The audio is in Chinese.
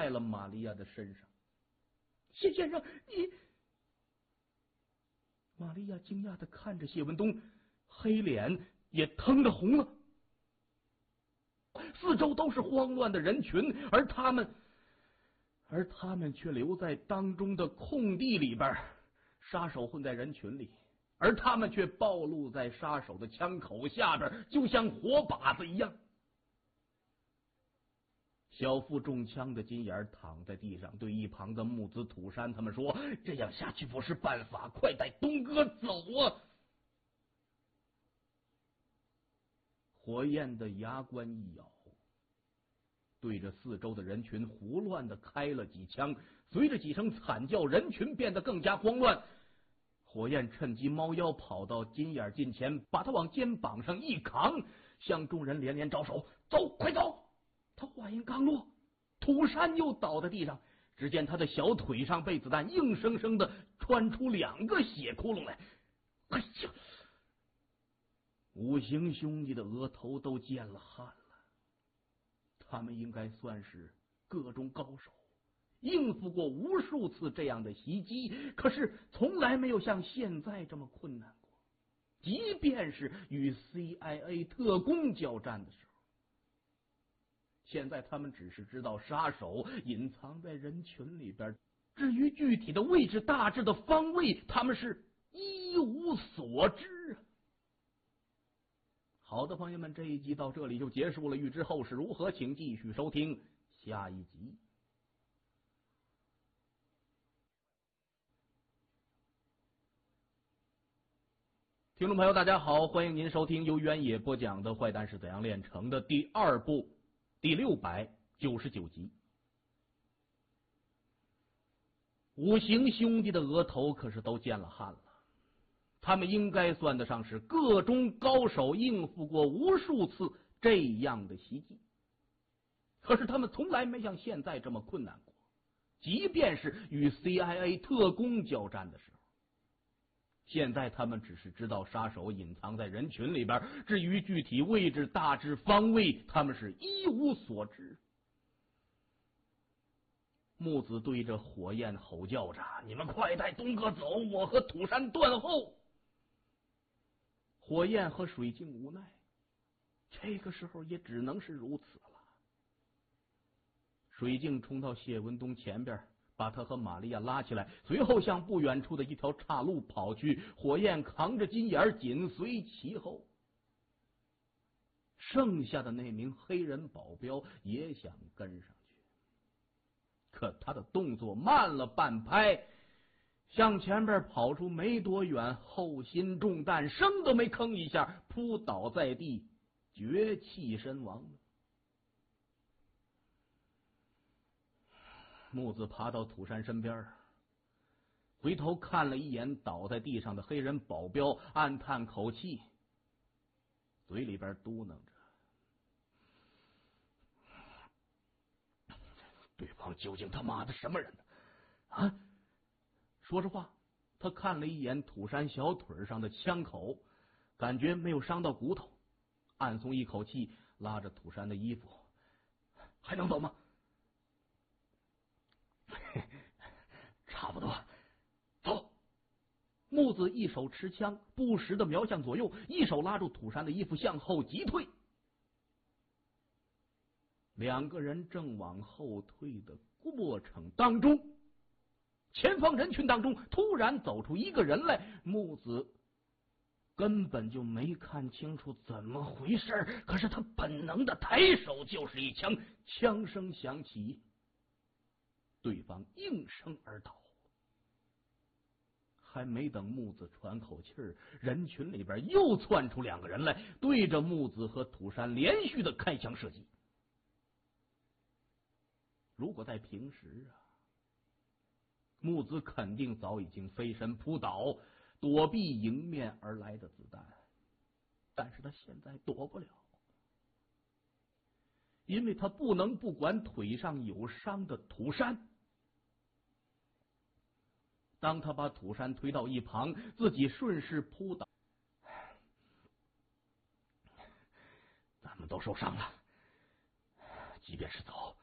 在了玛利亚的身上。谢先生，你……玛利亚惊讶地看着谢文东，黑脸也腾得红了。四周都是慌乱的人群，而他们却留在当中的空地里边，杀手混在人群里，而他们却暴露在杀手的枪口下边，就像活靶子一样。小腹中枪的金眼躺在地上，对一旁的木子、土山他们说：“这样下去不是办法，快带东哥走啊！”火焰的牙关一咬，对着四周的人群胡乱的开了几枪，随着几声惨叫，人群变得更加慌乱。火焰趁机猫腰跑到金眼近前，把他往肩膀上一扛，向众人连连招手：“走，快走！”他话音刚落，土山又倒在地上，只见他的小腿上被子弹硬生生的穿出2个血窟窿来。哎呀！五行兄弟的额头都见了汗了。他们应该算是各中高手，应付过无数次这样的袭击，可是从来没有像现在这么困难过。即便是与 CIA 特工交战的时候，现在他们只是知道杀手隐藏在人群里边，至于具体的位置、大致的方位，他们是一无所知啊。好的，朋友们，这一集到这里就结束了。欲知后事如何，请继续收听下一集。听众朋友，大家好，欢迎您收听由原野播讲的《坏蛋是怎样炼成的》第2部第699集。五行兄弟的额头可是都见了汗了，他们应该算得上是各中高手，应付过无数次这样的袭击。可是他们从来没像现在这么困难过，即便是与 CIA 特工交战的时候。现在他们只是知道杀手隐藏在人群里边，至于具体位置、大致方位，他们是一无所知。木子对着火焰吼叫着：“你们快带东哥走，我和土山断后。”火焰和水镜无奈，这个时候也只能是如此了。水镜冲到谢文东前边，把他和玛利亚拉起来，随后向不远处的一条岔路跑去。火焰扛着金眼紧随其后。剩下的那名黑人保镖也想跟上去，可他的动作慢了半拍，向前边跑出没多远，后心中弹，声都没吭一下，扑倒在地，绝气身亡了。木子爬到土山身边，回头看了一眼倒在地上的黑人保镖，暗叹口气，嘴里边嘟囔着：“对方究竟他妈的什么人呢？啊！”说实话，他看了一眼土山小腿上的枪口，感觉没有伤到骨头，暗松一口气，拉着土山的衣服：“还能走吗？”“差不多，走。”木子一手持枪，不时的瞄向左右，一手拉住土山的衣服向后急退。2个人正往后退的过程当中，前方人群当中突然走出一个人来，木子根本就没看清楚怎么回事，可是他本能的抬手就是一枪，枪声响起，对方应声而倒。还没等木子喘口气儿，人群里边又窜出2个人来，对着木子和土山连续的开枪射击。如果在平时啊，木子肯定早已经飞身扑倒，躲避迎面而来的子弹，但是他现在躲不了，因为他不能不管腿上有伤的土山。当他把土山推到一旁，自己顺势扑倒。咱们都受伤了，即便是走，